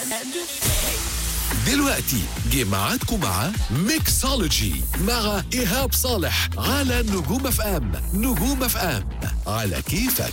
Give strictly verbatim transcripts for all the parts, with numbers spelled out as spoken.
دلوقتي جه ميعادكم مع ميكسولوجي مع إيهاب صالح على نجوم اف ام. نجوم اف ام على كيفك.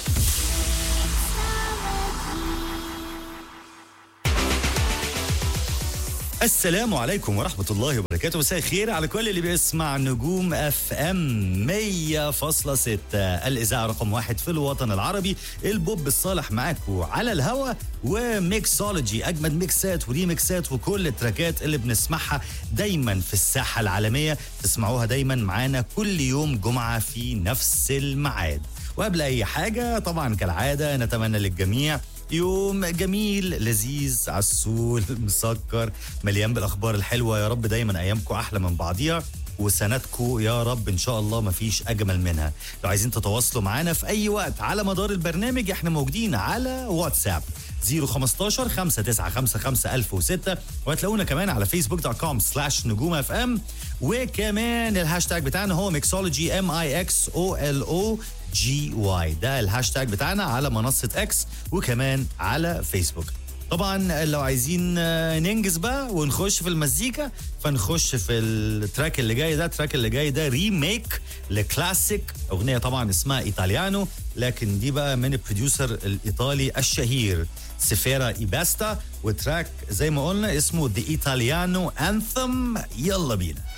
السلام عليكم ورحمة الله وبركاته. مساء الخير على كل اللي بيسمع نجوم اف ام مية فاصلة ستة، الإذاعة رقم واحد في الوطن العربي. البوب الصالح معاكم على الهوا، وميكسولوجي أجمد ميكسات وريميكسات وكل التراكات اللي بنسمعها دايما في الساحة العالمية تسمعوها دايما معانا كل يوم جمعة في نفس الميعاد. وقبل أي حاجة طبعا كالعادة نتمنى للجميع يوم جميل لذيذ عسول مسكر مليان بالاخبار الحلوه. يا رب دايما ايامكم احلى من بعضيها، وسنتكم يا رب ان شاء الله مفيش اجمل منها. لو عايزين تتواصلوا معانا في اي وقت على مدار البرنامج احنا موجودين على واتساب صفر خمستاشر خمسة تسعة خمسة خمسة ألف وستة، وهتلاقونا كمان على فيسبوك دوت كوم سلاش نجوم اف ام، وكمان الهاشتاج بتاعنا هو ميكسولوجي ام اي اكس او ال او جي واي. ده الهاشتاج بتاعنا على منصة اكس وكمان على فيسبوك. طبعا لو عايزين ننجز بقى ونخش في المزيكا فنخش في التراك اللي جاي ده. التراك اللي جاي ده ريميك لكلاسيك اغنيه طبعا اسمها ايطاليانو، لكن دي بقى من البروديوسر الايطالي الشهير سيفيرا ايباستا، وتراك زي ما قلنا اسمه The Italiano Anthem. يلا بينا.